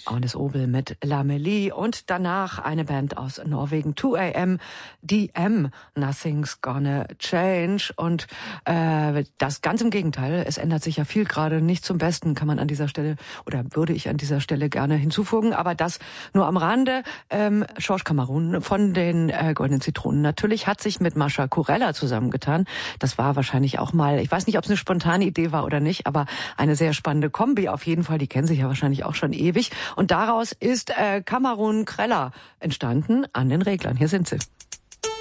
Agnes Obel mit L'Amélie und danach eine Band aus Norwegen, 2AM, DM, Nothing's Gonna Change. Und das ganz im Gegenteil, es ändert sich ja viel gerade nicht zum Besten, kann man an dieser Stelle oder würde ich an dieser Stelle gerne hinzufügen. Aber das nur am Rande. Georges Cameron von den Goldenen Zitronen natürlich hat sich mit Mascha Kurella zusammengetan. Das war wahrscheinlich auch mal, ich weiß nicht, ob es eine spontane Idee war oder nicht, aber eine sehr spannende Kombi auf jeden Fall. Die kennen sich ja wahrscheinlich auch schon ewig. Und daraus ist Cameron Kreller entstanden an den Reglern. Hier sind sie.